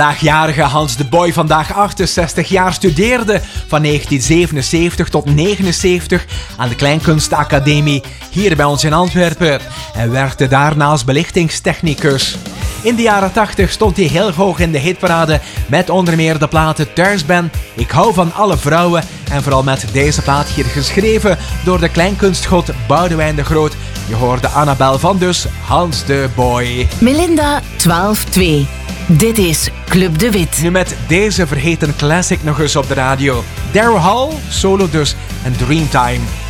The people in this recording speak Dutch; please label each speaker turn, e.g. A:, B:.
A: Vandaagjarige Hans de Boy, vandaag 68 jaar, studeerde van 1977 tot 1979 aan de Kleinkunstacademie hier bij ons in Antwerpen en werkte daarnaast belichtingstechnicus. In de jaren 80 stond hij heel hoog in de hitparade met onder meer de platen Thuis ben, Ik hou van alle vrouwen en vooral met deze plaat hier geschreven door de kleinkunstgod Boudewijn de Groot. Je hoorde Annabel van dus Hans de Boy.
B: Melinda 12-2. Dit is Club de Wit.
A: Nu met deze vergeten classic nog eens op de radio. Daryl Hall, solo dus en Dreamtime.